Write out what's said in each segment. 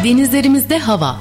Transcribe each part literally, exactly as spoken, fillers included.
Denizlerimizde hava.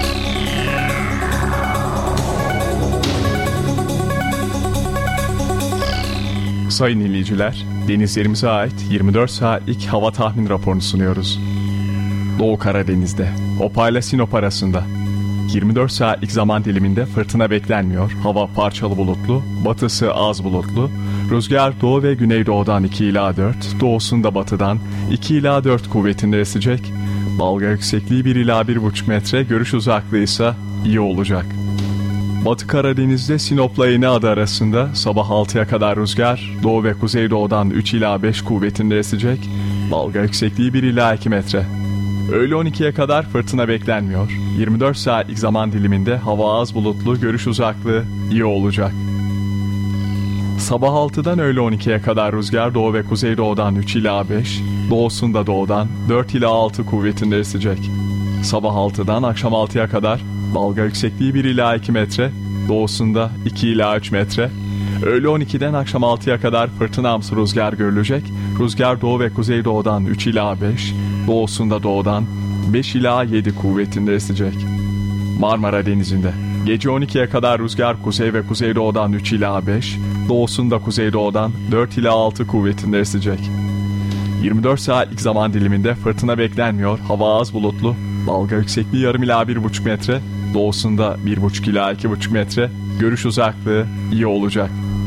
Sayın dinleyiciler, denizlerimize ait yirmi dört saatlik hava tahmin raporunu sunuyoruz. Doğu Karadeniz'de, Hopa ile Sinop arasında yirmi dört saatlik zaman diliminde fırtına beklenmiyor. Hava parçalı bulutlu, batısı az bulutlu. Rüzgar doğu ve güneydoğudan iki ila dört, doğusunda batıdan iki ila dört kuvvetinde esecek. Dalga yüksekliği bir ila bir buçuk metre, görüş uzaklığı ise iyi olacak. Batı Karadeniz'de Sinop'la Yeniada arasında sabah altıya kadar rüzgar doğu ve kuzeydoğudan üç ila beş kuvvetinde esecek. Dalga yüksekliği bir ila iki metre. Öğle on ikiye kadar fırtına beklenmiyor. yirmi dört saatlik zaman diliminde hava az bulutlu, görüş uzaklığı iyi olacak. Sabah altıdan öğle on ikiye kadar rüzgar doğu ve kuzeydoğudan üç ila beş, doğusunda doğudan dört ila altı kuvvetinde esecek. Sabah altıdan akşam altıya kadar dalga yüksekliği bir ila iki metre, doğusunda iki ila üç metre. Öğle on ikiden akşam altıya kadar fırtınamsı rüzgar görülecek. Rüzgar doğu ve kuzeydoğudan üç ila beş, doğusunda doğudan beş ila yedi kuvvetinde esecek. Marmara Denizi'nde gece on ikiye kadar rüzgar kuzey ve kuzeydoğudan üç ila beş, doğusunda kuzeydoğudan dört ila altı kuvvetinde esecek. yirmi dört saatlik zaman diliminde fırtına beklenmiyor. Hava az bulutlu, dalga yüksekliği yarım ila bir buçuk metre, doğusunda bir buçuk ila iki buçuk metre, görüş uzaklığı iyi olacak.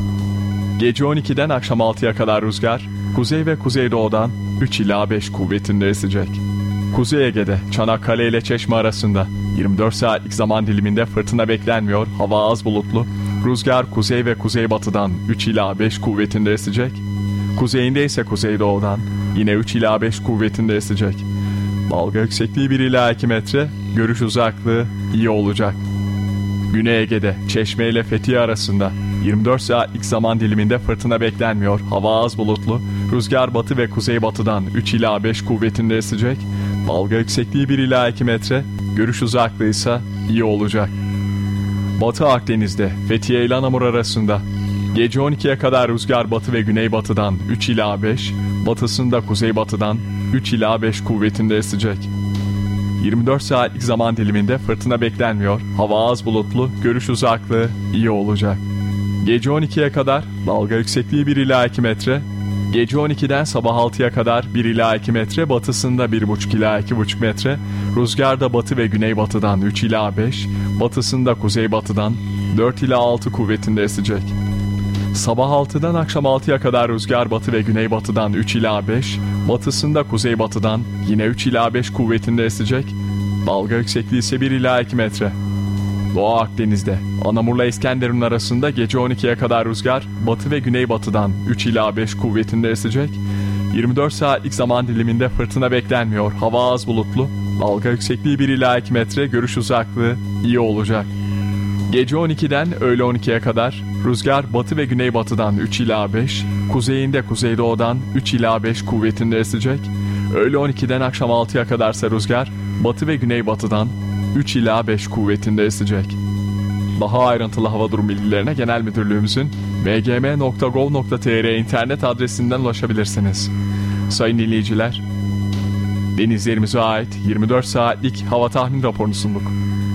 Gece on ikiden akşam altıya kadar rüzgar kuzey ve kuzeydoğudan üç ila beş kuvvetinde esecek. Kuzey Ege'de Çanakkale ile Çeşme arasında yirmi dört saatlik zaman diliminde fırtına beklenmiyor. Hava az bulutlu, rüzgar kuzey ve kuzeybatıdan üç ila beş kuvvetinde esecek. Kuzeyinde ise kuzeydoğudan yine üç ila beş kuvvetinde esecek. Dalga yüksekliği bir ila iki metre, görüş uzaklığı iyi olacak. Güney Ege'de Çeşme ile Fethiye arasında yirmi dört saatlik zaman diliminde fırtına beklenmiyor. Hava az bulutlu, rüzgar batı ve kuzeybatıdan üç ila beş kuvvetinde esecek. Dalga yüksekliği bir ila iki metre, görüş uzaklığı ise iyi olacak. Batı Akdeniz'de Fethiye ile Anamur arasında gece on ikiye kadar rüzgar batı ve güneybatıdan üç ila beş, batısında kuzeybatıdan üç ila beş kuvvetinde esecek. yirmi dört saatlik zaman diliminde fırtına beklenmiyor. Hava az bulutlu, görüş uzaklığı iyi olacak. Gece on ikiye kadar dalga yüksekliği bir ila iki metre, gece on ikiden sabah altıya kadar bir ila iki metre, batısında bir buçuk ila iki buçuk metre, rüzgar da batı ve güneybatıdan üç ila beş, batısında kuzeybatıdan dört ila altı kuvvetinde esecek. Sabah altıdan akşam altıya kadar rüzgar batı ve güneybatıdan üç ila beş, batısında kuzeybatıdan yine üç ila beş kuvvetinde esecek. Dalga yüksekliği ise bir ila iki metre. Doğu Akdeniz'de Anamur'la İskenderun arasında gece on ikiye kadar rüzgar batı ve güneybatıdan üç ila beş kuvvetinde esecek. yirmi dört saatlik zaman diliminde fırtına beklenmiyor. Hava az bulutlu, dalga yüksekliği bir ila iki metre, görüş uzaklığı iyi olacak. Gece on ikiden öğle on ikiye kadar rüzgar batı ve güneybatıdan üç ila beş, kuzeyinde kuzeydoğudan üç ila beş kuvvetinde esecek. Öğle on ikiden akşam altıya kadarsa rüzgar batı ve güneybatıdan üç ila beş kuvvetinde esecek. Daha ayrıntılı hava durum bilgilerine Genel Müdürlüğümüzün b g m nokta gov nokta t r internet adresinden ulaşabilirsiniz. Sayın dinleyiciler, denizlerimize ait yirmi dört saatlik hava tahmin raporunu sunduk.